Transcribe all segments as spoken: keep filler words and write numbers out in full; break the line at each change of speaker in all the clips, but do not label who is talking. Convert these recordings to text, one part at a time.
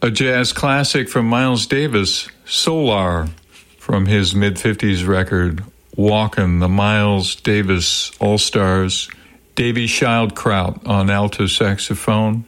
a jazz classic from Miles Davis, Solar, from his mid-fifties record, Walkin', the Miles Davis All-Stars, Davy Schildkraut on alto saxophone,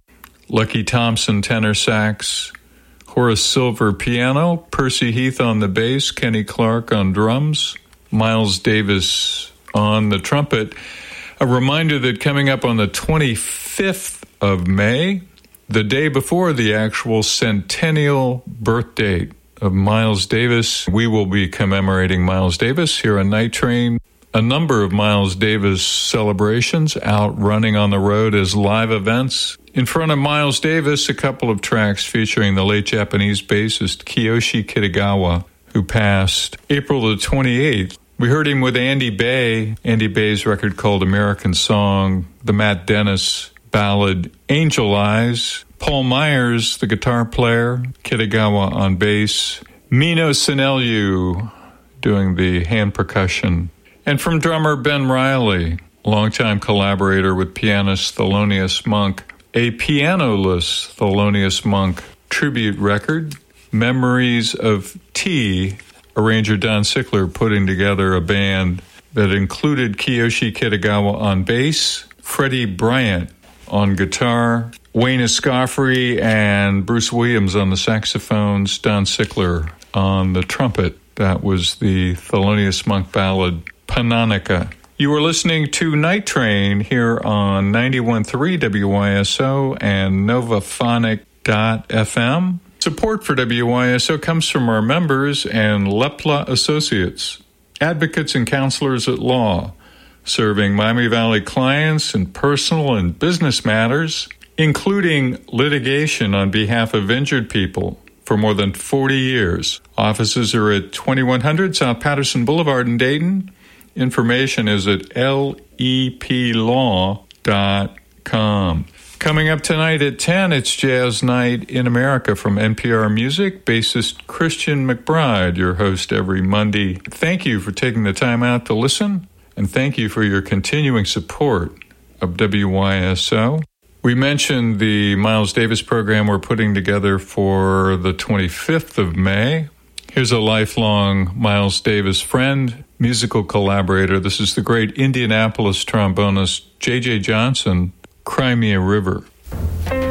Lucky Thompson tenor sax, Horace Silver piano, Percy Heath on the bass, Kenny Clark on drums, Miles Davis on the trumpet. A reminder that coming up on the twenty-fifth of May, the day before the actual centennial birth date of Miles Davis, we will be commemorating Miles Davis here on Night Train. A number of Miles Davis celebrations out running on the road as live events. In front of Miles Davis, a couple of tracks featuring the late Japanese bassist Kiyoshi Kitagawa, who passed April the twenty-eighth. We heard him with Andy Bay, Andy Bay's record called American Song, the Matt Dennis ballad Angel Eyes, Paul Myers, the guitar player, Kitagawa on bass, Mino Sinelliu doing the hand percussion, and from drummer Ben Riley, longtime collaborator with pianist Thelonious Monk, a pianoless Thelonious Monk tribute record, Memories of Tea, arranger Don Sickler putting together a band that included Kiyoshi Kitagawa on bass, Freddie Bryant on guitar, Wayne Escoffery and Bruce Williams on the saxophones, Don Sickler on the trumpet. That was the Thelonious Monk ballad, Panonica. You were listening to Night Train here on ninety-one point three W Y S O and Novaphonic dot F M. Support for W Y S O comes from our members and Lepla Associates, advocates and counselors at law, serving Miami Valley clients in personal and business matters, including litigation on behalf of injured people for more than forty years. Offices are at twenty-one hundred South Patterson Boulevard in Dayton. Information is at L E P law dot com. Coming up tonight at ten, it's Jazz Night in America from N P R Music. Bassist Christian McBride, your host every Monday. Thank you for taking the time out to listen, and thank you for your continuing support of W Y S O. We mentioned the Miles Davis program we're putting together for the twenty-fifth of May. Here's a lifelong Miles Davis friend, musical collaborator. This is the great Indianapolis trombonist J J Johnson, Cry Me a River.